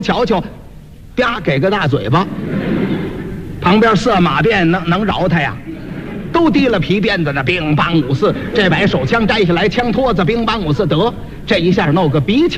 瞧瞧，啪给个大嘴巴，旁边色马鞭能饶他呀？都提了皮鞭子，那乒乓五四，这把手枪摘下来，枪托子乒乓五四，得这一下弄个鼻青